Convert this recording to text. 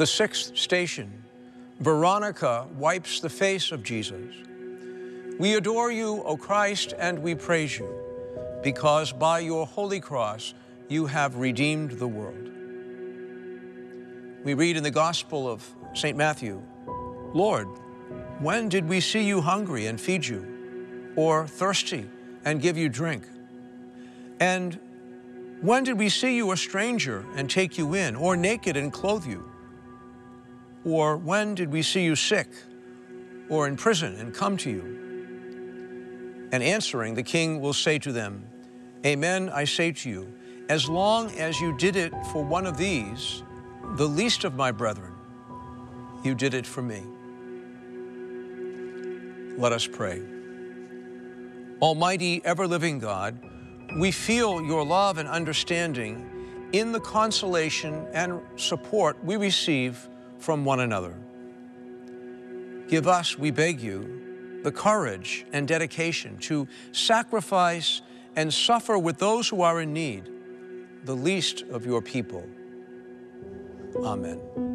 The sixth station, Veronica wipes the face of Jesus. We adore you, O Christ, and we praise you, because by your holy cross you have redeemed the world. We read in the Gospel of St. Matthew, Lord, when did we see you hungry and feed you, or thirsty and give you drink? And when did we see you a stranger and take you in, or naked and clothe you? Or when did we see you sick or in prison and come to you? And answering, the king will say to them, Amen, I say to you, as long as you did it for one of these, the least of my brethren, you did it for me. Let us pray. Almighty, ever-living God, we feel your love and understanding in the consolation and support we receive from one another. Give us, we beg you, the courage and dedication to sacrifice and suffer with those who are in need, the least of your people. Amen.